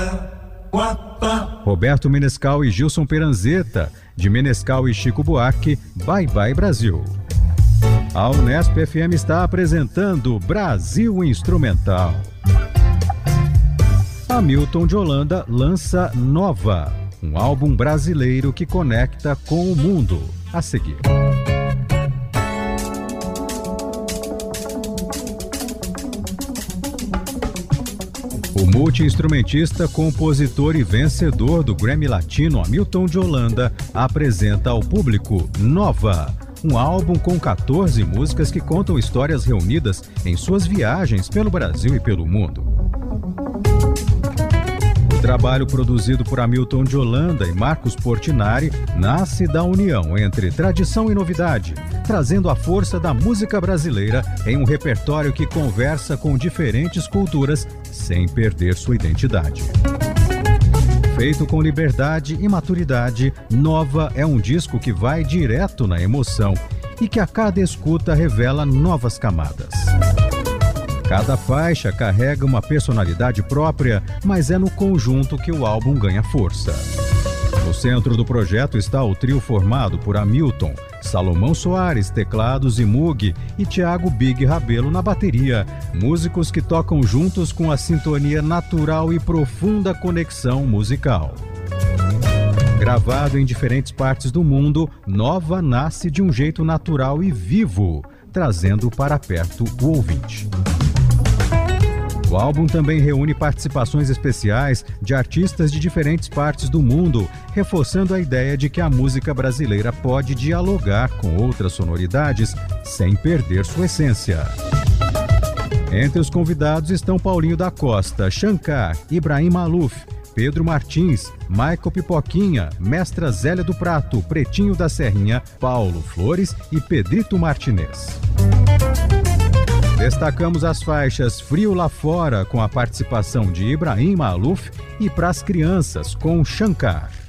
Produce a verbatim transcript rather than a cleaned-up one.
Roberto Menescal e Gilson Peranzeta, de Menescal e Chico Buarque, Bye Bye Brasil. A Unesp F M está apresentando Brasil Instrumental. Hamilton de Holanda lança Nova, um álbum brasileiro que conecta com o mundo. A seguir. O multi-instrumentista, compositor e vencedor do Grammy Latino Hamilton de Holanda apresenta ao público Nova, um álbum com quatorze músicas que contam histórias reunidas em suas viagens pelo Brasil e pelo mundo. O trabalho, produzido por Hamilton de Holanda e Marcos Portinari, nasce da união entre tradição e novidade, trazendo a força da música brasileira em um repertório que conversa com diferentes culturas sem perder sua identidade. Feito com liberdade e maturidade, Nova é um disco que vai direto na emoção e que a cada escuta revela novas camadas. Cada faixa carrega uma personalidade própria, mas é no conjunto que o álbum ganha força. No centro do projeto está o trio formado por Hamilton, Salomão Soares, teclados e Moog, e Thiago Big Rabelo na bateria, músicos que tocam juntos com a sintonia natural e profunda conexão musical. Gravado em diferentes partes do mundo, Nova nasce de um jeito natural e vivo, trazendo para perto o ouvinte. O álbum também reúne participações especiais de artistas de diferentes partes do mundo, reforçando a ideia de que a música brasileira pode dialogar com outras sonoridades sem perder sua essência. Entre os convidados estão Paulinho da Costa, Shankar, Ibrahim Maluf, Pedro Martins, Michael Pipoquinha, Mestra Zélia do Prato, Pretinho da Serrinha, Paulo Flores e Pedrito Martinez. Destacamos as faixas Frio Lá Fora, com a participação de Ibrahim Maluf, e Pras Crianças, com Shankar.